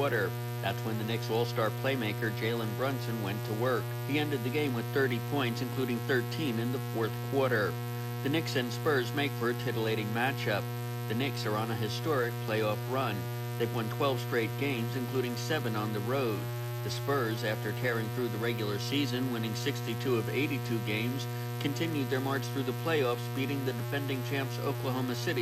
quarter. That's when the Knicks All-Star playmaker Jalen Brunson went to work. He ended the game with 30 points, including 13 in the fourth quarter. The Knicks and Spurs make for a titillating matchup. The Knicks are on a historic playoff run. They've won 12 straight games, including 7 on the road. The Spurs, after tearing through the regular season, winning 62 of 82 games, continued their march through the playoffs, beating the defending champs Oklahoma City